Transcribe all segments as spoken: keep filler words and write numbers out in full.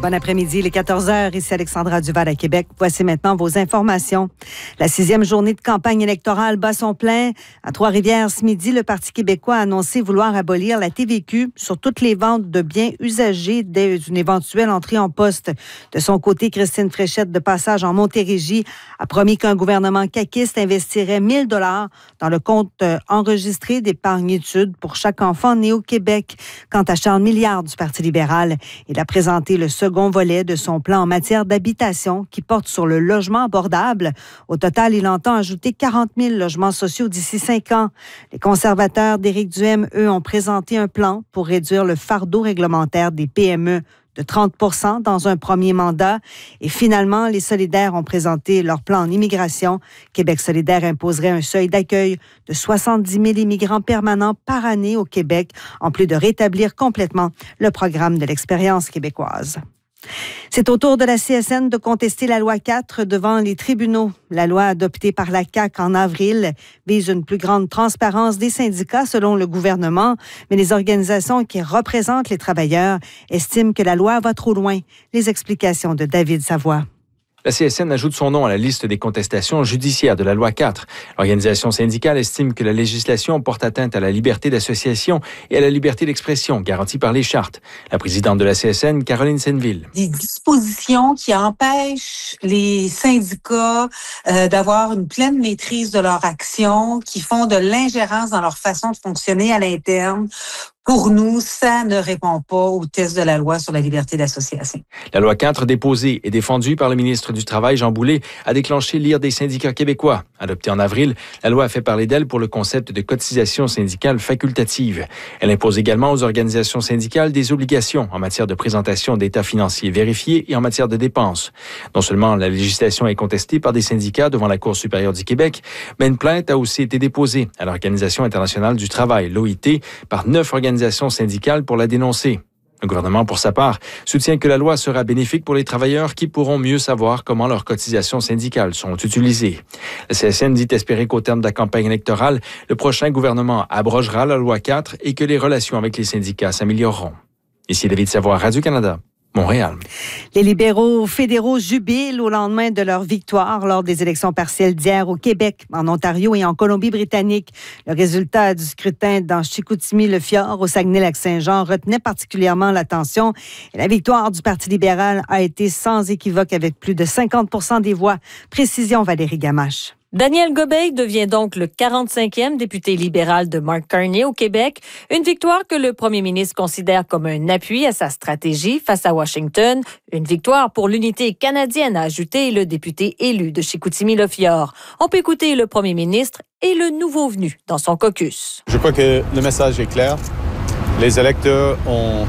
Bon après-midi, il est quatorze heures, ici Alexandra Duval à Québec. Voici maintenant vos informations. La sixième journée de campagne électorale bat son plein. À Trois-Rivières, ce midi, le Parti québécois a annoncé vouloir abolir la T V Q sur toutes les ventes de biens usagés dès une éventuelle entrée en poste. De son côté, Christine Fréchette, de passage en Montérégie, a promis qu'un gouvernement caquiste investirait mille dollars dans le compte enregistré d'épargne-études pour chaque enfant né au Québec. Quant à Charles Milliard du Parti libéral, il a présenté le second volet de son plan en matière d'habitation qui porte sur le logement abordable. Au total, il entend ajouter quarante mille logements sociaux d'ici cinq ans. Les conservateurs d'Éric Duhaime, eux, ont présenté un plan pour réduire le fardeau réglementaire des P M E de trente pour cent dans un premier mandat. Et finalement, les solidaires ont présenté leur plan en immigration. Québec solidaire imposerait un seuil d'accueil de soixante-dix mille immigrants permanents par année au Québec, en plus de rétablir complètement le programme de l'expérience québécoise. C'est au tour de la C S N de contester la loi quatre devant les tribunaux. La loi adoptée par la C A Q en avril vise une plus grande transparence des syndicats selon le gouvernement, mais les organisations qui représentent les travailleurs estiment que la loi va trop loin. Les explications de David Savoie. La C S N ajoute son nom à la liste des contestations judiciaires de la loi quatre. L'organisation syndicale estime que la législation porte atteinte à la liberté d'association et à la liberté d'expression garantie par les chartes. La présidente de la C S N, Caroline Senneville. Des dispositions qui empêchent les syndicats euh, d'avoir une pleine maîtrise de leur action, qui font de l'ingérence dans leur façon de fonctionner à l'interne. Pour nous, ça ne répond pas au test de la loi sur la liberté d'association. La loi quatre, déposée et défendue par le ministre du Travail, Jean Boulet, a déclenché l'ire des syndicats québécois. Adoptée en avril, la loi a fait parler d'elle pour le concept de cotisation syndicale facultative. Elle impose également aux organisations syndicales des obligations en matière de présentation d'états financiers vérifiés et en matière de dépenses. Non seulement la législation est contestée par des syndicats devant la Cour supérieure du Québec, mais une plainte a aussi été déposée à l'Organisation internationale du travail, l'O I T, par neuf organisations syndicales pour la dénoncer. Le gouvernement, pour sa part, soutient que la loi sera bénéfique pour les travailleurs qui pourront mieux savoir comment leurs cotisations syndicales sont utilisées. La C S N dit espérer qu'au terme de la campagne électorale, le prochain gouvernement abrogera la loi quatre et que les relations avec les syndicats s'amélioreront. Ici David Savoie, Radio-Canada. Montréal. Les libéraux fédéraux jubilent au lendemain de leur victoire lors des élections partielles d'hier au Québec, en Ontario et en Colombie-Britannique. Le résultat du scrutin dans Chicoutimi-le-Fjord, au Saguenay-Lac-Saint-Jean, retenait particulièrement l'attention. Et la victoire du Parti libéral a été sans équivoque avec plus de cinquante pour cent des voix. Précision, Valérie Gamache. Daniel Gobeil devient donc le quarante-cinquième député libéral de Mark Carney au Québec, une victoire que le premier ministre considère comme un appui à sa stratégie face à Washington, une victoire pour l'unité canadienne, a ajouté le député élu de Chicoutimi-le-Fjord. On peut écouter le premier ministre et le nouveau venu dans son caucus. Je crois que le message est clair. Les électeurs ont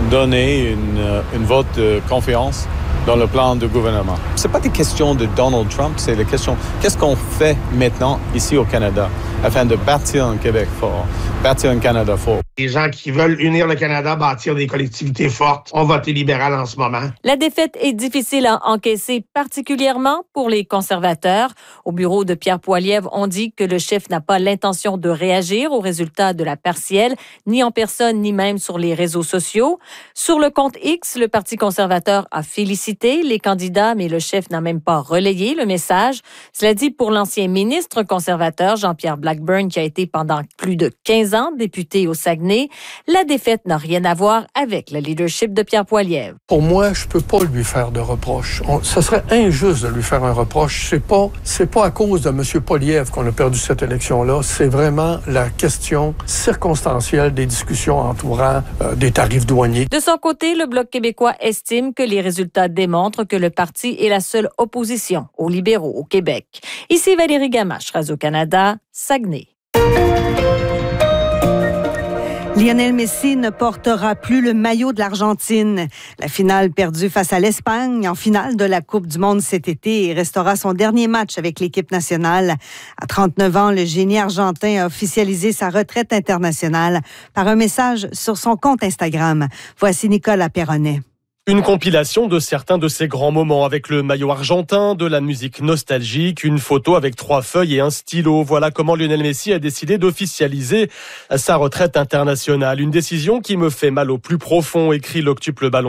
donné une, une vote de confiance dans le plan de gouvernement. Ce n'est pas des questions de Donald Trump, c'est la question qu'est-ce qu'on fait maintenant ici au Canada afin de bâtir un Québec fort, bâtir un Canada fort. Les gens qui veulent unir le Canada, bâtir des collectivités fortes, ont voté libéral en ce moment. La défaite est difficile à encaisser, particulièrement pour les conservateurs. Au bureau de Pierre Poilievre, on dit que le chef n'a pas l'intention de réagir aux résultats de la partielle, ni en personne, ni même sur les réseaux sociaux. Sur le compte X, le Parti conservateur a félicité les candidats, mais le chef n'a même pas relayé le message. Cela dit, pour l'ancien ministre conservateur Jean-Pierre Blackburn, qui a été pendant plus de quinze ans député au Saguenay, la défaite n'a rien à voir avec le leadership de Pierre Poilievre. Pour moi, je peux pas lui faire de reproche. On, ce serait injuste de lui faire un reproche. C'est pas, c'est pas à cause de M. Poilievre qu'on a perdu cette élection-là. C'est vraiment la question circonstancielle des discussions entourant euh, des tarifs douaniers. De son côté, le Bloc québécois estime que les résultats démontrent que le parti est la seule opposition aux libéraux au Québec. Ici Valérie Gamache, Radio-Canada, Saguenay. Lionel Messi ne portera plus le maillot de l'Argentine. La finale perdue face à l'Espagne en finale de la Coupe du monde cet été restera son dernier match avec l'équipe nationale. À trente-neuf ans, le génie argentin a officialisé sa retraite internationale par un message sur son compte Instagram. Voici Nicolas Perronnet. Une compilation de certains de ses grands moments avec le maillot argentin, de la musique nostalgique, une photo avec trois feuilles et un stylo. Voilà comment Lionel Messi a décidé d'officialiser sa retraite internationale. Une décision qui me fait mal au plus profond, écrit l'octuple ballon